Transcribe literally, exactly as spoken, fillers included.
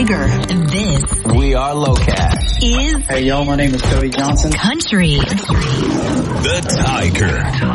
Tiger. This We are Locash. is Hey, yo, my name is Cody Johnson. Country. The Tiger.